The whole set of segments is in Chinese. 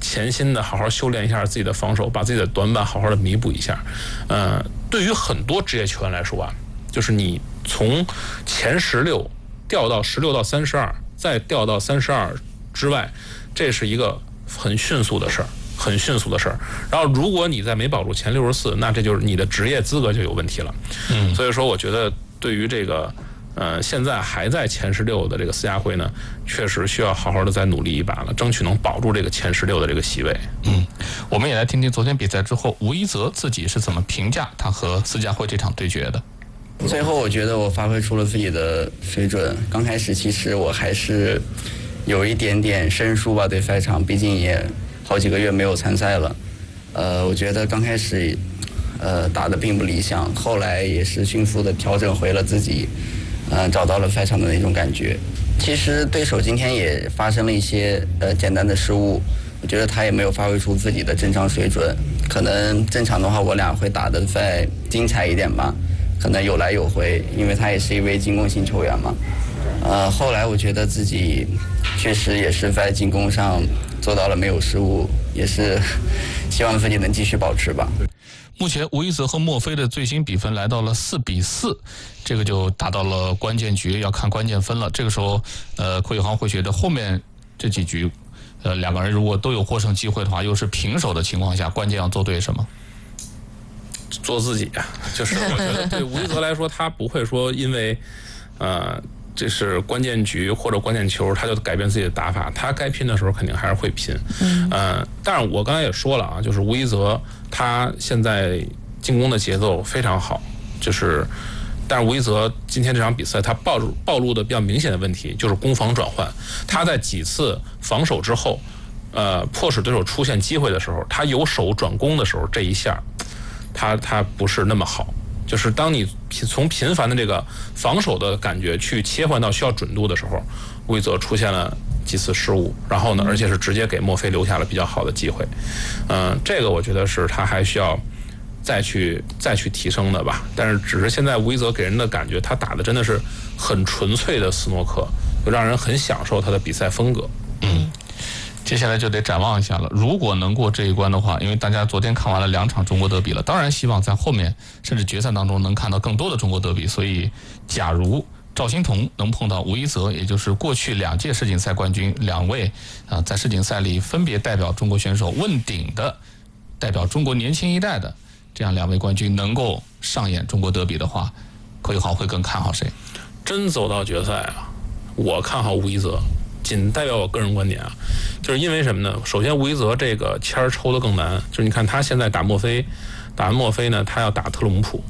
潜心的好好修炼一下自己的防守，把自己的短板好好的弥补一下。对于很多职业球员来说啊，就是你从前16掉到16到32，再掉到32之外，这是一个很迅速的事儿。很迅速的事儿，然后如果你再没保住前64，那这就是你的职业资格就有问题了。所以说我觉得对于这个现在还在前16的这个斯嘉辉呢，确实需要好好的再努力一把了，争取能保住这个前16的这个席位。 我们也来听听昨天比赛之后吴一泽自己是怎么评价他和斯嘉辉这场对决的。 最后我觉得我发挥出了自己的水准，刚开始其实我还是有一点点生疏吧，对赛场，毕竟也好几个月没有参赛了。我觉得刚开始打得并不理想，后来也是迅速的调整回了自己找到了赛场的那种感觉。其实对手今天也发生了一些简单的失误，我觉得他也没有发挥出自己的正常水准，可能正常的话我俩会打得再精彩一点吧，可能有来有回，因为他也是一位进攻型球员嘛。后来我觉得自己确实也是在进攻上做到了没有失误，也是希望自己能继续保持吧。 目前吴一泽和墨菲的最新比分来到了4-4，这个就打到了关键局，要看关键分了。这个时候寇宇航会觉得后面这几局两个人如果都有获胜机会的话，又是平手的情况下，关键要做对什么？ 做自己啊，就是我觉得对吴一泽来说，他不会说因为这是关键局或者关键球，他就改变自己的打法。他该拼的时候肯定还是会拼。但是我刚才也说了啊，就是吴一泽他现在进攻的节奏非常好，但是吴一泽今天这场比赛他暴露的比较明显的问题就是攻防转换。他在几次防守之后，迫使对手出现机会的时候，他由守转攻的时候，这一下他不是那么好。就是当你从频繁的这个防守的感觉去切换到需要准度的时候，吴一泽出现了几次失误，然后呢，而且是直接给墨菲留下了比较好的机会。这个我觉得是他还需要再去提升的吧。但是只是现在吴一泽给人的感觉，他打的真的是很纯粹的斯诺克，就让人很享受他的比赛风格。 接下来就得展望一下了。如果能过这一关的话，因为大家昨天看完了2场中国德比了，当然希望在后面甚至决赛当中能看到更多的中国德比。所以，假如赵心童能碰到吴一泽，也就是过去2届世锦赛冠军2位在世锦赛里分别代表中国选手问鼎的，代表中国年轻一代的这样2位冠军能够上演中国德比的话，寇宇航会更看好谁？ 真走到决赛啊，我看好吴一泽。仅代表我个人观点啊，就是因为什么呢？首先，吴一泽这个签儿抽得更难，就是你看他现在打墨菲，打完墨菲呢，他要打特鲁姆普，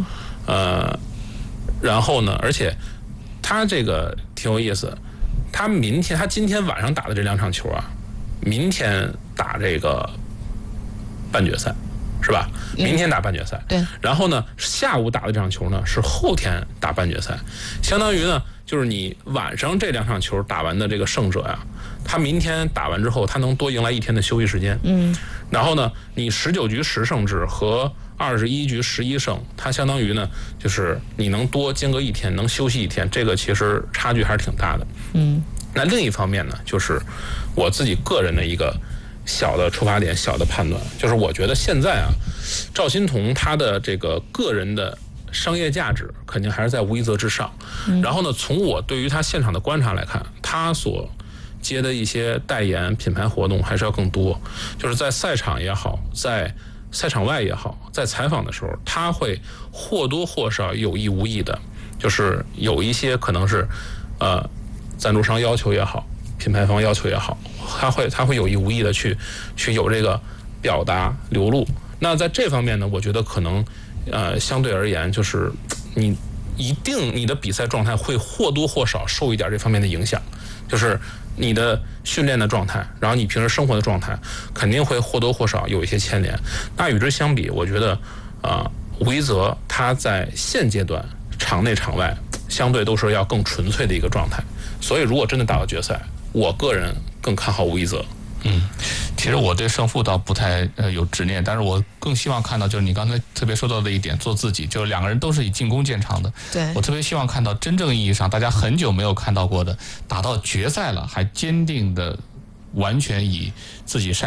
然后呢，而且他这个挺有意思，他今天晚上打的这2场球啊，明天打这个半决赛，是吧？明天打半决赛， 对。 然后呢，下午打的这场球呢是后天打半决赛，相当于呢。就是你晚上这2场球打完的这个胜者呀，他明天打完之后，他能多迎来1天的休息时间。然后呢，你19局10胜制和21局11胜，它相当于呢，就是你能多间隔1天，能休息1天，这个其实差距还是挺大的。那另一方面呢，就是我自己个人的一个小的出发点、小的判断，就是我觉得现在啊，赵心童他的这个个人的商业价值肯定还是在吴一泽之上。然后呢，从我对于他现场的观察来看，他所接的一些代言品牌活动还是要更多，就是在赛场也好，在赛场外也好，在采访的时候，他会或多或少有意无意的，就是有一些可能是赞助商要求也好，品牌方要求也好，他会有意无意的去有这个表达流露。那在这方面呢，我觉得可能相对而言，就是你的比赛状态会或多或少受一点这方面的影响，就是你的训练的状态，然后你平时生活的状态，肯定会或多或少有一些牵连。那与之相比，我觉得吴一泽他在现阶段场内场外相对都是要更纯粹的一个状态，所以如果真的打到决赛，我个人更看好吴一泽。 其实我对胜负倒不太有执念，但是我更希望看到就是你刚才特别说到的一点，做自己，就是2个人都是以进攻见长的。 对， 我特别希望看到真正意义上大家很久没有看到过的，打到决赛了还坚定的完全以自己